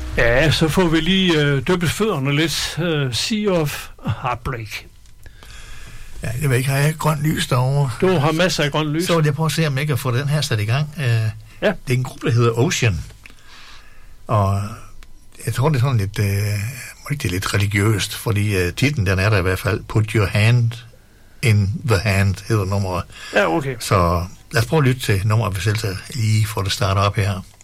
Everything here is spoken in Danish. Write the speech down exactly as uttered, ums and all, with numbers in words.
Ja, så får vi lige øh, døbet fødderne lidt. Øh, Sea of Heartbreak. Ja, jeg ved ikke, har jeg grønt lys derovre? Du har masser af grønt lys. Så vil jeg prøve at se, om jeg kan få den her sat i gang. Uh, ja. Det er en gruppe, der hedder Ocean. Og jeg tror, det er sådan lidt, uh, det er lidt religiøst, fordi uh, titlen, den er der i hvert fald. Put your hand in the hand, hedder nummeret. Ja, okay. Så lad os prøve at lytte til nummeret, vi selv lige får det startet op her.